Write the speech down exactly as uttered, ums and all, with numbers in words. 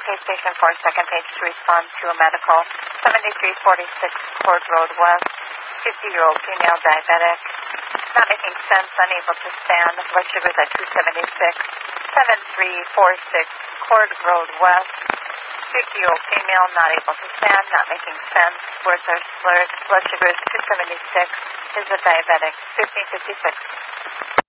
Okay, station four, second page to respond to a medical. seventy-three forty-six Cord Road West, fifty-year-old female diabetic. Not making sense, unable to stand. Blood sugars at two seventy-six. seven three four six Cord Road West, fifty-year-old female, not able to stand, not making sense. Words are slurred. Blood sugars two seventy-six. Is a diabetic. fifteen fifty-six.